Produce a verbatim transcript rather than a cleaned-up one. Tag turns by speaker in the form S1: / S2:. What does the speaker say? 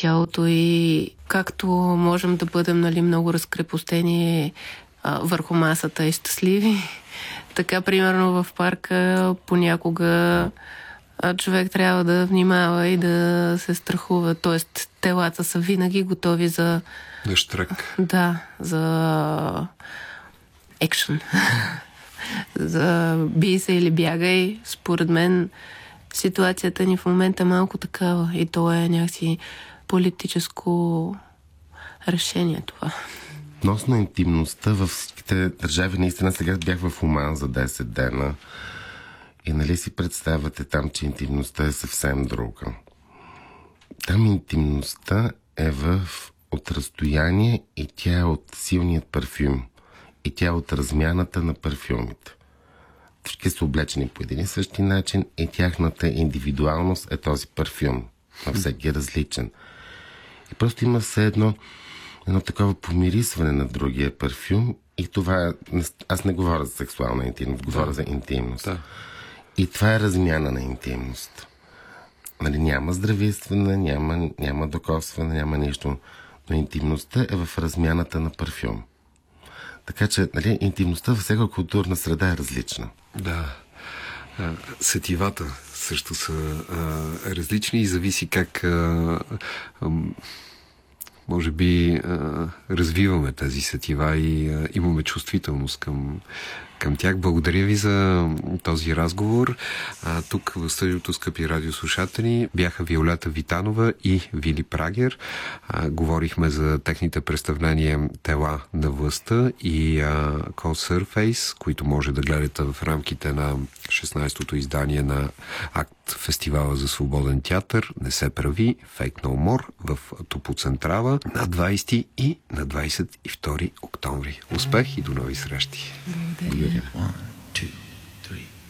S1: тялото и както можем да бъдем, нали, много разкрепостени а, върху масата и щастливи, така, примерно, в парка понякога а, човек трябва да внимава и да се страхува. Тоест, телата са винаги готови за...
S2: Да штрек.
S1: Да, за екшън. За бий се или бягай. Според мен ситуацията ни в момента е малко такава и то е някакси политическо решение това.
S3: Относно интимността във всичките държави, наистина сега бях в Оман за десет дена и нали си представяте там, че интимността е съвсем друга. Там интимността е в от разстояние и тя е от силният парфюм. И тя е от размяната на парфюмите. Всички са облечени по един и същи начин и тяхната индивидуалност е този парфюм. На всеки е различен. И просто има все едно едно такова помирисване на другия парфюм и това... Аз не говоря за сексуална интимност, говоря да. за интимност. Да. И това е размяна на интимност. Нали, няма здравействане, няма, няма докосване, няма нищо. Но интимността е в размяната на парфюм. Така че, нали, интимността във всяка културна среда е различна.
S2: Да. Сетивата също са а, различни и зависи как а, а, може би а, развиваме тази сетива и а, имаме чувствителност към, към тях. Благодаря ви за този разговор. А, тук в студиото, скъпи радиослушатели, бяха Виолета Витанова и Вили Прагер. А, говорихме за техните представления Тела на властта и а, Cold Surface, които може да гледате в рамките на шестнайсетото издание на Акт Фестивала за свободен театър. Не се прави, Fake No More в Топоцентрала на двайсети и на двайсет и втори октомври. Успех и до нови срещи!
S1: Благодаря.
S4: One, two, three.